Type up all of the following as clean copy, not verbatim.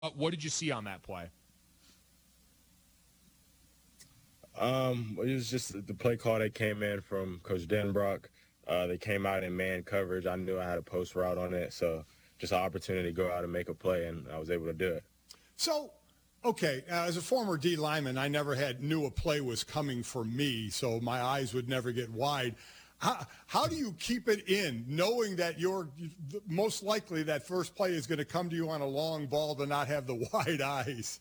What did you see on that play? It was just the play call that came in from Coach Denbrock. They came out in man coverage. I knew I had a post route on it, so just an opportunity to go out and make a play, and I was able to do it. So, okay, as a former D lineman, I never knew a play was coming for me, so my eyes would never get wide. How do you keep it in, knowing that you're most likely that first play is going to come to you on a long ball to not have the wide eyes?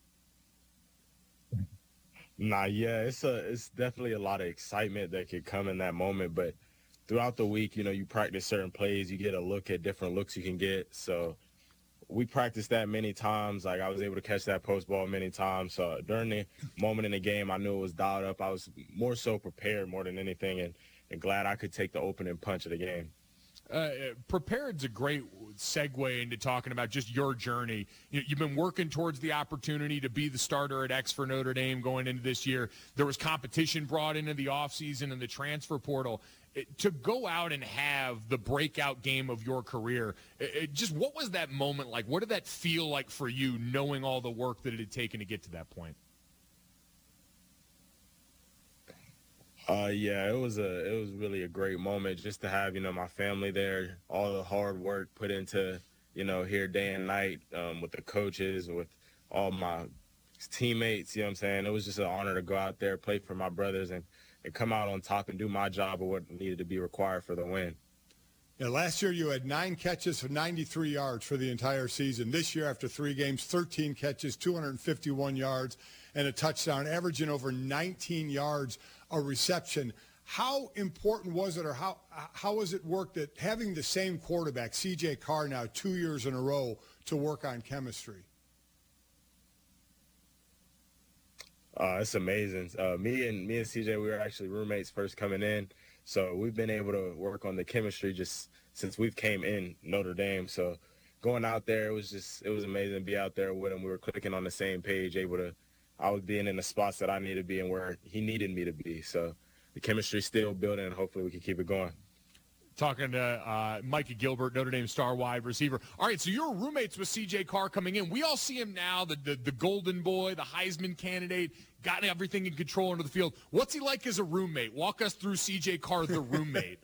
Yeah, it's definitely a lot of excitement that could come in that moment, but throughout the week, you practice certain plays, you get a look at different looks you can get. So we practiced that many times. Like, I was able to catch that post ball many times. So during the moment in the game, I knew it was dialed up. I was more so prepared more than anything, and glad I could take the opening punch of the game. Prepared's a great segue into talking about just your journey. You've been working towards the opportunity to be the starter at X for Notre Dame going into this year. There was competition brought into the offseason and the transfer portal. To go out and have the breakout game of your career, just what was that moment like? What did that feel like for you, knowing all the work that it had taken to get to that point? Yeah, it was really a great moment just to have, my family there, all the hard work put into, here day and night, with the coaches, with all my teammates, you know what I'm saying? It was just an honor to go out there, play for my brothers, and come out on top and do my job of what needed to be required for the win. Yeah, last year you had 9 catches for 93 yards for the entire season. This year, after 3 games, 13 catches, 251 yards, and a touchdown, averaging over 19 yards a reception. How important was it, or how was it worked that having the same quarterback, C.J. Carr, now 2 years in a row to work on chemistry? It's amazing. Me and CJ, we were actually roommates first coming in, so we've been able to work on the chemistry just since we've came in Notre Dame. So going out there, it was amazing to be out there with him. We were clicking on the same page, I was being in the spots that I needed to be and where he needed me to be. So the chemistry's still building, and hopefully we can keep it going. Talking to Micah Gilbert, Notre Dame star wide receiver. All right, so you're roommates with C.J. Carr coming in. We all see him now, the golden boy, the Heisman candidate, got everything in control under the field. What's he like as a roommate? Walk us through C.J. Carr, the roommate.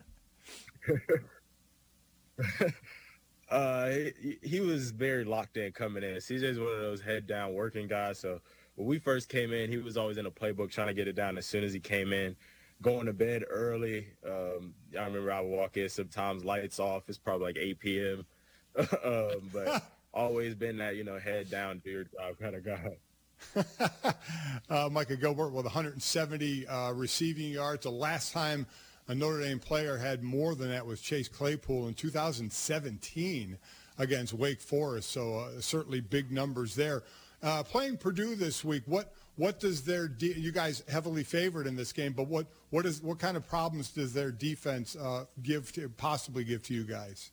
He was very locked in coming in. CJ's one of those head-down working guys, so when we first came in, he was always in a playbook trying to get it down as soon as he came in. Going to bed early. I remember I would walk in sometimes lights off. It's probably like 8 p.m. But always been that, head down, do your job kind of guy. Micah Gilbert with 170 receiving yards. The last time a Notre Dame player had more than that was Chase Claypool in 2017 against Wake Forest. So certainly big numbers there. Playing Purdue this week, what does you guys heavily favored in this game, but what kind of problems does their defense possibly give to you guys?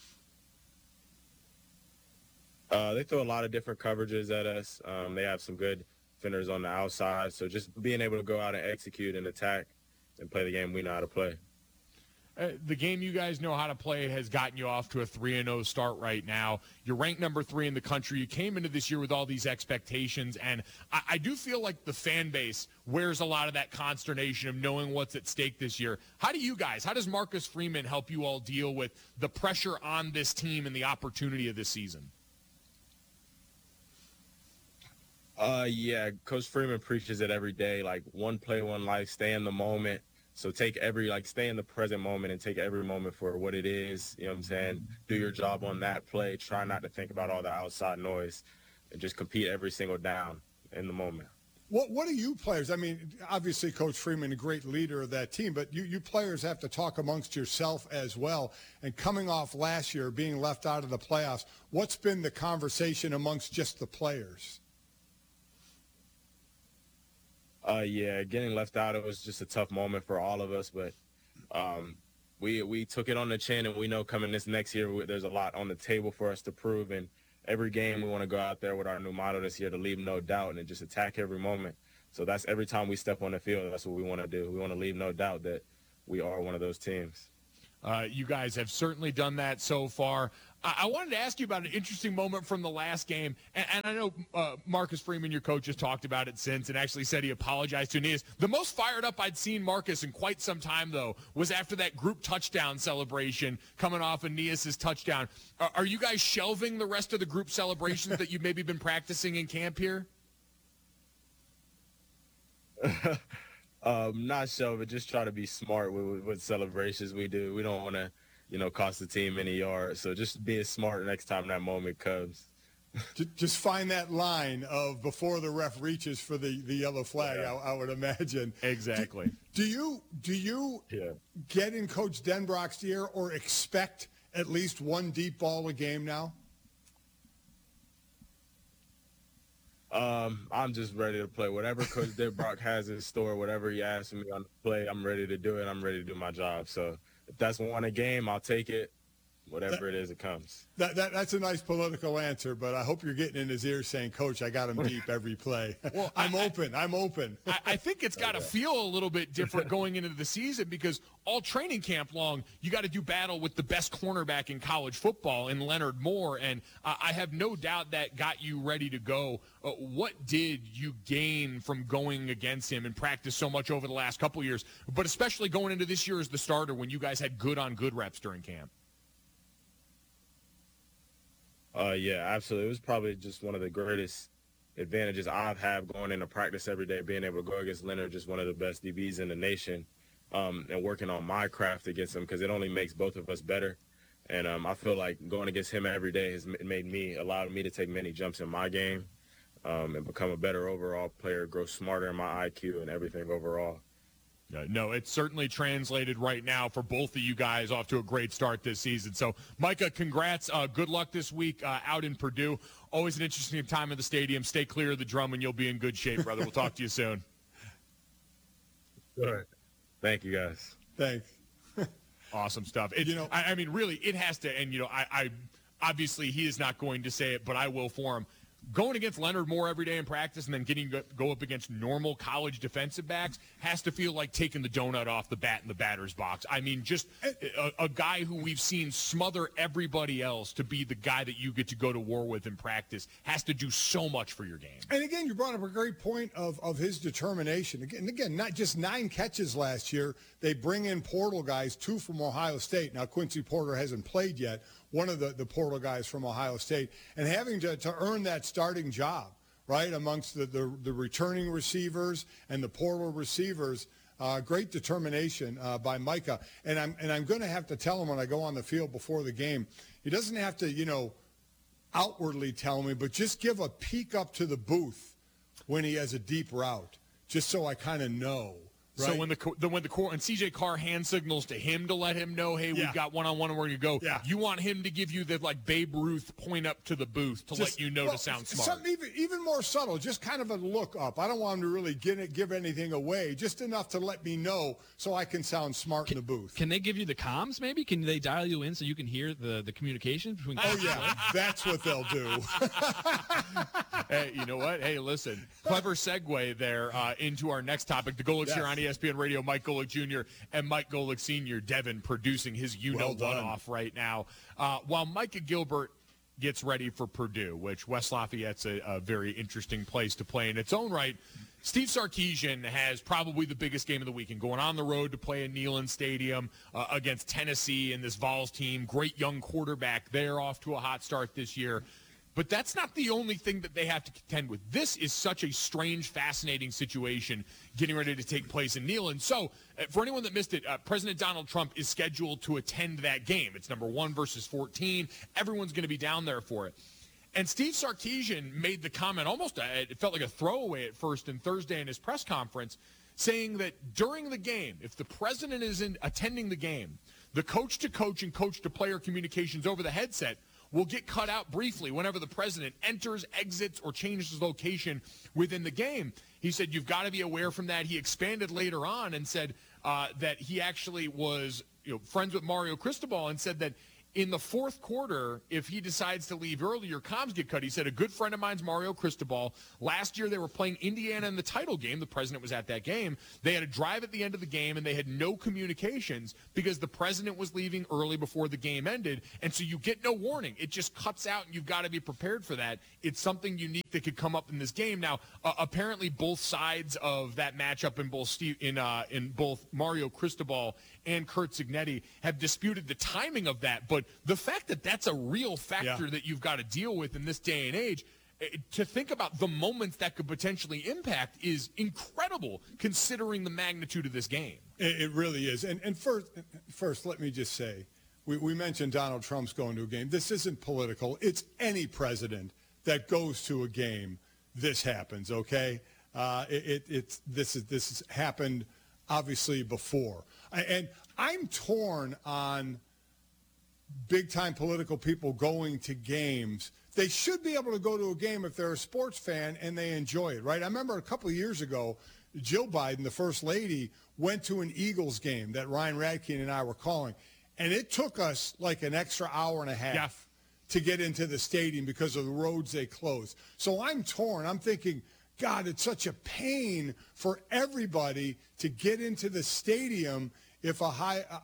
They throw a lot of different coverages at us. They have some good defenders on the outside, so just being able to go out and execute and attack and play the game we know how to play. The game you guys know how to play has gotten you off to a 3-0 start right now. You're ranked number 3 in the country. You came into this year with all these expectations, and I do feel like the fan base wears a lot of that consternation of knowing what's at stake this year. How does Marcus Freeman help you all deal with the pressure on this team and the opportunity of this season? Yeah, Coach Freeman preaches it every day, like one play, one life, stay in the moment. So stay in the present moment and take every moment for what it is. You know what I'm saying? Do your job on that play. Try not to think about all the outside noise and just compete every single down in the moment. What do you players? I mean, obviously Coach Freeman, a great leader of that team, but you players have to talk amongst yourself as well. And coming off last year, being left out of the playoffs, what's been the conversation amongst just the players? Yeah, getting left out, it was just a tough moment for all of us, but we took it on the chin, and we know coming this next year, there's a lot on the table for us to prove, and every game we want to go out there with our new motto this year to leave no doubt and just attack every moment. So that's every time we step on the field, that's what we want to do. We want to leave no doubt that we are one of those teams. You guys have certainly done that so far. I wanted to ask you about an interesting moment from the last game, and I know Marcus Freeman, your coach, has talked about it since and actually said he apologized to Aeneas. The most fired up I'd seen Marcus in quite some time, though, was after that group touchdown celebration coming off Aeneas' touchdown. Are you guys shelving the rest of the group celebrations that you've maybe been practicing in camp here? Not shelving, just try to be smart with celebrations we do. We don't want to cost the team any yards. So just being smart next time that moment comes. Just find that line of before the ref reaches for the yellow flag, yeah. I would imagine. Exactly. Do you get in Coach Denbrock's ear or expect at least one deep ball a game now? I'm just ready to play. Whatever Coach Denbrock has in store, whatever he asks me on the play, I'm ready to do it. I'm ready to do my job. So if that's one a game, I'll take it. Whatever it is, it comes. That's a nice political answer, but I hope you're getting in his ear saying, Coach, I got him deep every play. Well, I'm open. I think it's got to feel a little bit different going into the season because all training camp long, you got to do battle with the best cornerback in college football in Leonard Moore, and I have no doubt that got you ready to go. What did you gain from going against him and practice so much over the last couple of years, but especially going into this year as the starter when you guys had good-on-good reps during camp? Yeah, absolutely. It was probably just one of the greatest advantages I've had going into practice every day, being able to go against Leonard, just one of the best DBs in the nation, and working on my craft against him because it only makes both of us better. And I feel like going against him every day has allowed me to take many jumps in my game and become a better overall player, grow smarter in my IQ and everything overall. No, it's certainly translated right now for both of you guys off to a great start this season. So, Micah, congrats. Good luck this week out in Purdue. Always an interesting time in the stadium. Stay clear of the drum, and you'll be in good shape, brother. We'll talk to you soon. All right. Thank you, guys. Thanks. Awesome stuff. I mean, really, it has to. And, I obviously he is not going to say it, but I will for him. Going against Leonard Moore every day in practice and then go up against normal college defensive backs has to feel like taking the donut off the bat in the batter's box. I mean, just a guy who we've seen smother everybody else to be the guy that you get to go to war with in practice has to do so much for your game. And again, you brought up a great point of his determination. Again, not just 9 catches last year. They bring in portal guys, 2 from Ohio State. Now, Quincy Porter hasn't played yet. One of the portal guys from Ohio State, and having to earn that starting job, right, amongst the returning receivers and the portal receivers, great determination by Micah. And I'm going to have to tell him when I go on the field before the game, he doesn't have to, outwardly tell me, but just give a peek up to the booth when he has a deep route, just so I kind of know. Right. So when CJ Carr hand signals to him to let him know, hey, we've got one-on-one and we're going to go, you want him to give you the Babe Ruth point up to the booth to let you know to sound smart. Something even more subtle, just kind of a look up. I don't want him to really give anything away, just enough to let me know so I can sound smart in the booth. Can they give you the comms maybe? Can they dial you in so you can hear the communication between that's what they'll do. Hey, you know what? Hey, listen, clever segue there into our next topic. The Golics here on ESPN Radio, Mike Golic Jr. and Mike Golic Sr., Devin producing his one-off right now. While Micah Gilbert gets ready for Purdue, which West Lafayette's a very interesting place to play in its own right, Steve Sarkisian has probably the biggest game of the weekend, going on the road to play in Neyland Stadium against Tennessee and this Vols team. Great young quarterback there, off to a hot start this year. But that's not the only thing that they have to contend with. This is such a strange, fascinating situation getting ready to take place in Neyland. So, for anyone that missed it, President Donald Trump is scheduled to attend that game. It's number 1 versus 14. Everyone's going to be down there for it. And Steve Sarkisian made the comment, almost it felt like a throwaway at first and Thursday in his press conference, saying that during the game, if the president is attending the game, the coach-to-coach and coach-to-player communications over the headset will get cut out briefly whenever the president enters, exits, or changes location within the game. He said you've got to be aware from that. He expanded later on and said that he actually was friends with Mario Cristobal and said that in the fourth quarter, if he decides to leave early, your comms get cut. He said, a good friend of mine's Mario Cristobal. Last year, they were playing Indiana in the title game. The president was at that game. They had a drive at the end of the game, and they had no communications because the president was leaving early before the game ended. And so you get no warning. It just cuts out, and you've got to be prepared for that. It's something unique that could come up in this game. Now, apparently, both sides of that matchup in both Mario Cristobal and Curt Cignetti have disputed the timing of that. But the fact that that's a real factor that you've got to deal with in this day and age, to think about the moments that could potentially impact is incredible considering the magnitude of this game. It really is. And first, let me just say, we mentioned Donald Trump's going to a game. This isn't political. It's any president that goes to a game, this happens, okay? This has happened obviously before. And I'm torn on big-time political people going to games. They should be able to go to a game if they're a sports fan and they enjoy it, right? I remember a couple of years ago, Jill Biden, the First Lady, went to an Eagles game that Ryan Radke and I were calling, and it took us like an extra hour and a half to get into the stadium because of the roads they closed. So I'm torn. I'm thinking, God, it's such a pain for everybody to get into the stadium if a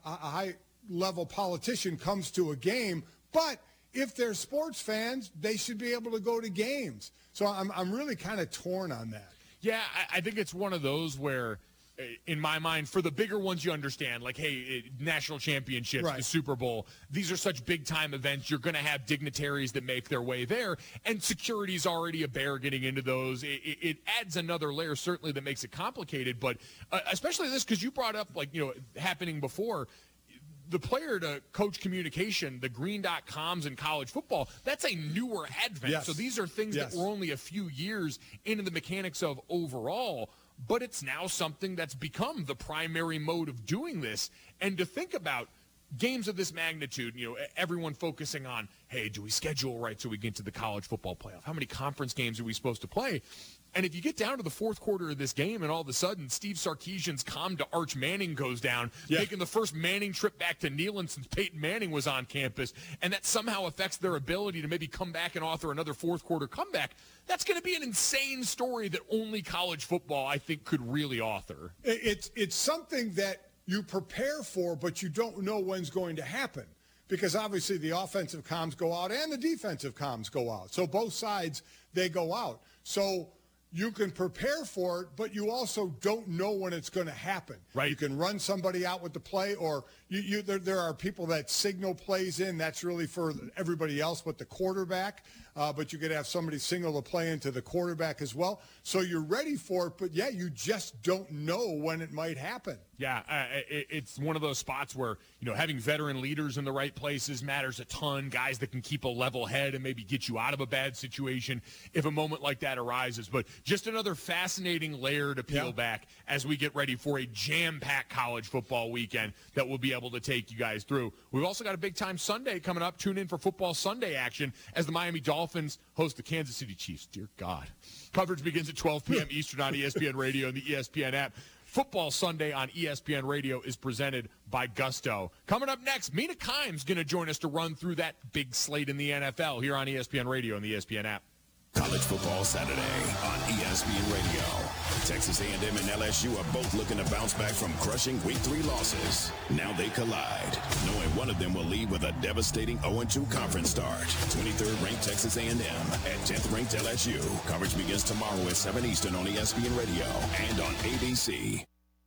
high-level politician comes to a game. But if they're sports fans, they should be able to go to games. So I'm really kind of torn on that. Yeah, I think it's one of those where, in my mind, for the bigger ones you understand, like, hey, national championships, right, the Super Bowl, these are such big-time events. You're going to have dignitaries that make their way there, and security's already a bear getting into those. It adds another layer, certainly, that makes it complicated, but especially this, because you brought up, like, happening before, the player-to-coach communication, the green dot comms in college football, that's a newer advent. Yes. So these are things that were only a few years into the mechanics of overall, but it's now something that's become the primary mode of doing this. And to think about games of this magnitude, everyone focusing on, hey, do we schedule right so we get to the college football playoff? How many conference games are we supposed to play? And if you get down to the fourth quarter of this game and all of a sudden Steve Sarkisian's comm to Arch Manning goes down, making the first Manning trip back to Neyland since Peyton Manning was on campus, and that somehow affects their ability to maybe come back and author another fourth quarter comeback, that's going to be an insane story that only college football, I think, could really author. It's something that you prepare for, but you don't know when's going to happen. Because obviously the offensive comms go out and the defensive comms go out. So both sides, they go out. So you can prepare for it, but you also don't know when it's going to happen. Right. You can run somebody out with the play, or there are people that signal plays in. That's really for everybody else but the quarterback. But you could have somebody signal the play into the quarterback as well. So you're ready for it, but, you just don't know when it might happen. Yeah, it's one of those spots where, having veteran leaders in the right places matters a ton, guys that can keep a level head and maybe get you out of a bad situation if a moment like that arises. But just another fascinating layer to peel back as we get ready for a jam-packed college football weekend that we'll be able to take you guys through. We've also got a big-time Sunday coming up. Tune in for Football Sunday action as the Miami Dolphins host the Kansas City Chiefs. Dear God. Coverage begins at 12 p.m. Eastern on ESPN Radio and the ESPN app. Football Sunday on ESPN Radio is presented by Gusto. Coming up next, Mina Kimes going to join us to run through that big slate in the NFL here on ESPN Radio and the ESPN app. College Football Saturday on ESPN Radio. Texas A&M and LSU are both looking to bounce back from crushing Week 3 losses. Now they collide, knowing one of them will leave with a devastating 0-2 conference start. 23rd ranked Texas A&M and 10th ranked LSU. Coverage begins tomorrow at 7 Eastern on ESPN Radio and on ABC.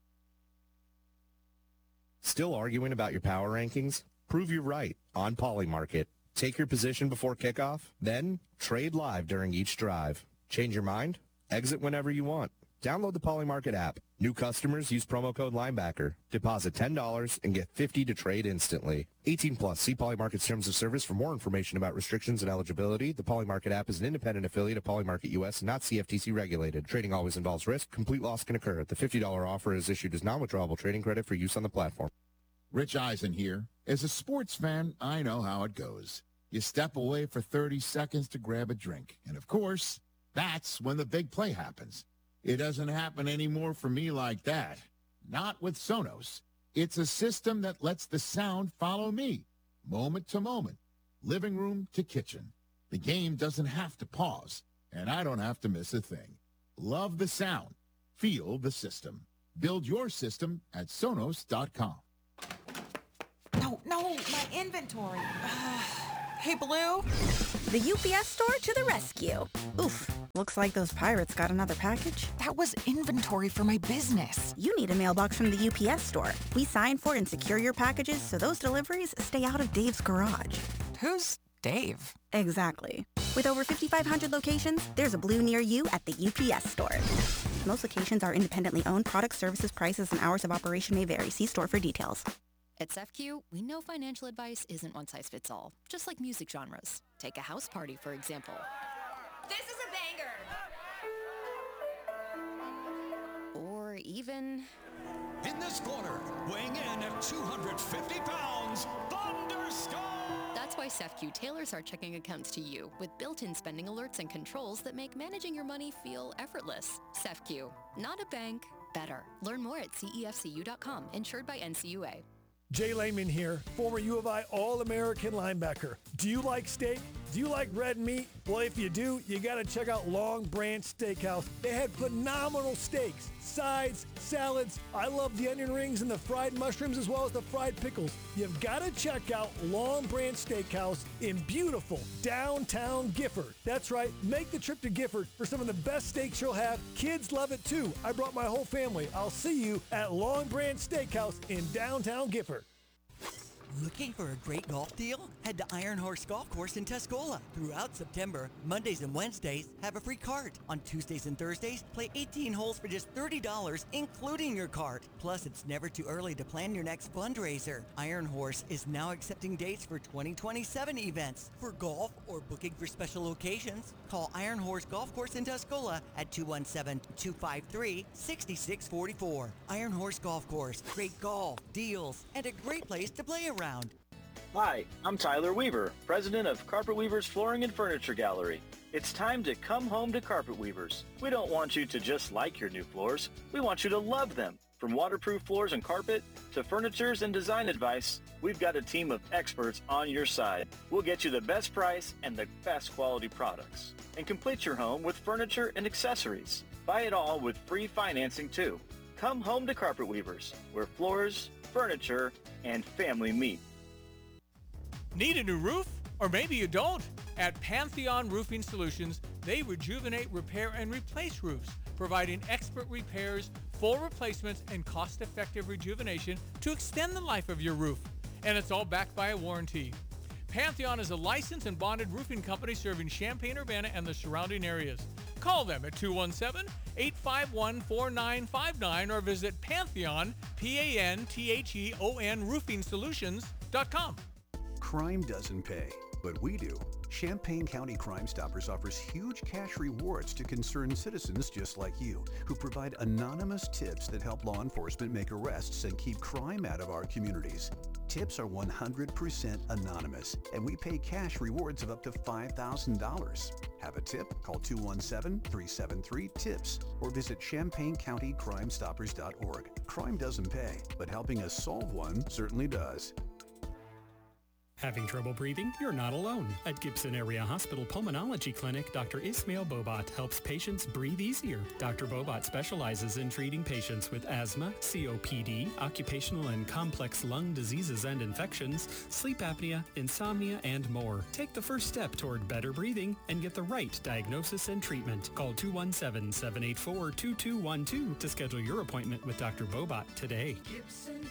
Still arguing about your power rankings? Prove you're right on Polymarket. Take your position before kickoff, then trade live during each drive. Change your mind? Exit whenever you want. Download the Polymarket app. New customers use promo code Linebacker. Deposit $10 and get $50 to trade instantly. 18 plus. See Polymarket's terms of service for more information about restrictions and eligibility. The Polymarket app is an independent affiliate of Polymarket US and not CFTC regulated. Trading always involves risk. Complete loss can occur. The $50 offer is issued as non-withdrawable trading credit for use on the platform. Rich Eisen here. As a sports fan, I know how it goes. You step away for 30 seconds to grab a drink. And of course, that's when the big play happens. It doesn't happen anymore for me like that. Not with Sonos. It's a system that lets the sound follow me. moment to moment, living room to kitchen. The game doesn't have to pause, and I don't have to miss a thing. Love the sound. Feel the system. Build your system at Sonos.com. No, my inventory. Hey, Blue? The UPS store to the rescue. Oof, looks like those pirates got another package. That was inventory for my business. You need a mailbox from the UPS store. We sign for and secure your packages so those deliveries stay out of Dave's garage. Who's Dave? Exactly. With over 5,500 locations, there's a Blue near you at the UPS store. Most locations are independently owned. Products, services, prices, and hours of operation may vary. See store for details. At SEFCU, we know financial advice isn't one size fits all, just like music genres. Take a house party, for example. This is a banger! Or even... In this corner, weighing in at 250 pounds, Thunderstorm! That's why SEFCU tailors our checking accounts to you with built-in spending alerts and controls that make managing your money feel effortless. SEFCU, not a bank, better. Learn more at cefcu.com, insured by NCUA. Jay Lehman here, former U of I All-American linebacker. Do you like steak? Do you like red meat? Well, if you do, you got to check out Long Branch Steakhouse. They had phenomenal steaks, sides, salads. I love the onion rings and the fried mushrooms as well as the fried pickles. You've got to check out Long Branch Steakhouse in beautiful downtown Gifford. That's right, make the trip to Gifford for some of the best steaks you'll have. Kids love it too. I brought my whole family. I'll see you at Long Branch Steakhouse in downtown Gifford. Looking for a great golf deal? Head to Iron Horse Golf Course in Tuscola. Throughout September, Mondays and Wednesdays, have a free cart. On Tuesdays and Thursdays, play 18 holes for just $30, including your cart. Plus, it's never too early to plan your next fundraiser. Iron Horse is now accepting dates for 2027 events. For golf or booking for special occasions, call Iron Horse Golf Course in Tuscola at 217-253-6644. Iron Horse Golf Course. Great golf, deals, and a great place to play around. Hi, I'm Tyler Weaver, president of Carpet Weavers Flooring and Furniture Gallery. It's time to come home to Carpet Weavers. We don't want you to just like your new floors. We want you to love them. From waterproof floors and carpet to furnitures and design advice, we've got a team of experts on your side. We'll get you the best price and the best quality products. And complete your home with furniture and accessories. Buy it all with free financing too. Come home to Carpet Weavers, where floors, furniture, and family meet. Need a new roof? Or maybe you don't. At Pantheon Roofing Solutions, they rejuvenate, repair, and replace roofs, providing expert repairs, full replacements, and cost-effective rejuvenation to extend the life of your roof. And it's all backed by a warranty. Pantheon is a licensed and bonded roofing company serving Champaign-Urbana and the surrounding areas. Call them at 217-851-4959 or visit Pantheon, Pantheon roofing-solutions.com. Crime doesn't pay, but we do. Champaign County Crime Stoppers offers huge cash rewards to concerned citizens just like you, who provide anonymous tips that help law enforcement make arrests and keep crime out of our communities. Tips are 100% anonymous, and we pay cash rewards of up to $5,000. Have a tip? Call 217-373-TIPS or visit ChampaignCountyCrimeStoppers.org. Crime doesn't pay, but helping us solve one certainly does. Having trouble breathing? You're not alone. At Gibson Area Hospital Pulmonology Clinic, Dr. Ismail Bobat helps patients breathe easier. Dr. Bobat specializes in treating patients with asthma, COPD, occupational and complex lung diseases and infections, sleep apnea, insomnia, and more. Take the first step toward better breathing and get the right diagnosis and treatment. Call 217-784-2212 to schedule your appointment with Dr. Bobat today. Gibson